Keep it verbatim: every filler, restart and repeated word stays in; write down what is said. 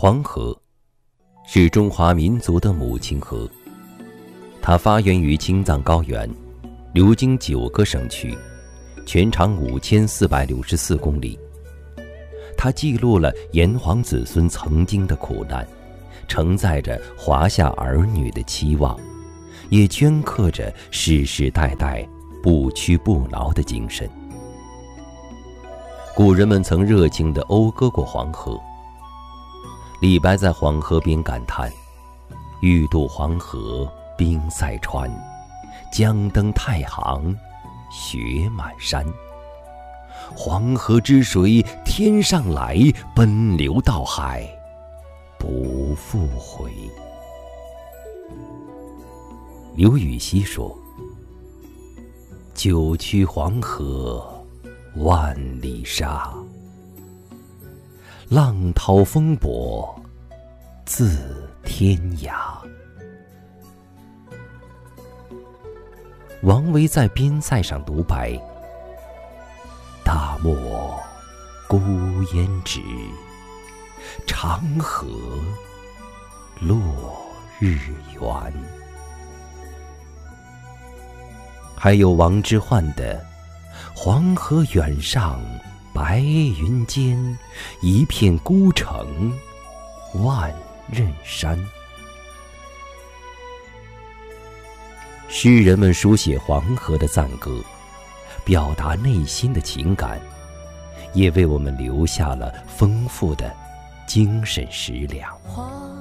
黄河是中华民族的母亲河，它发源于青藏高原，流经九个省区，全长五千四百六十四公里。它记录了炎黄子孙曾经的苦难，承载着华夏儿女的期望，也镌刻着世世代代不屈不挠的精神。古人们曾热情地讴歌过黄河。李白在黄河边感叹：欲渡黄河冰塞川，将登太行雪满山。黄河之水天上来，奔流到海不复回。刘禹锡说：九曲黄河万里沙，浪涛风簸自天涯。王维在边塞上独白：大漠孤烟直，长河落日圆。还有王之涣的黄河远上白云间，一片孤城万仞山。诗人们书写黄河的赞歌，表达内心的情感，也为我们留下了丰富的精神食粮。 黄